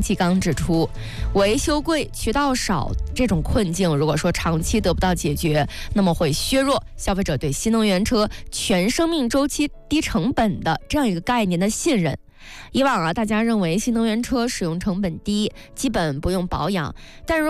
继刚指出，维修贵、渠道少这种困境，如果说长期得不到解决，那么会削弱消费者对新能源车全生命周期、低成本的这样一个概念的信任。以往大家认为新能源车使用成本低，基本不用保养，但如